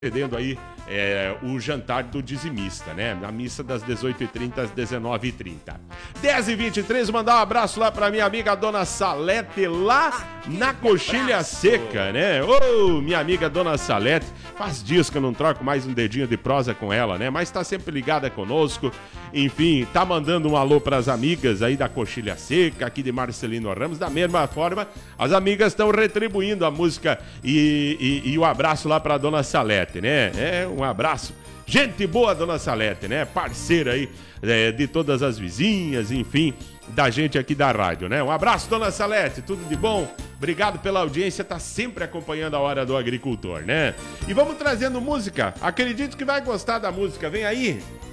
Perdendo aí o jantar do dizimista, né? Na missa das 18h30 às 19h30. 10h23, mandar um abraço lá pra minha amiga Dona Salete, lá na Coxilha Seca, né? Ô, minha amiga Dona Salete, faz dias que eu não troco mais um dedinho de prosa com ela, né? Mas tá sempre ligada conosco. Enfim, tá mandando um alô pras amigas aí da Coxilha Seca, aqui de Marcelino Ramos. Da mesma forma, as amigas estão retribuindo a música e o abraço lá pra Dona Salete, né? Um abraço. Gente boa, Dona Salete, né? Parceira aí de todas as vizinhas, enfim, da gente aqui da rádio, né? Um abraço, Dona Salete, tudo de bom? Obrigado pela audiência, tá sempre acompanhando a Hora do Agricultor, né? E vamos trazendo música. Acredito que vai gostar da música. Vem aí.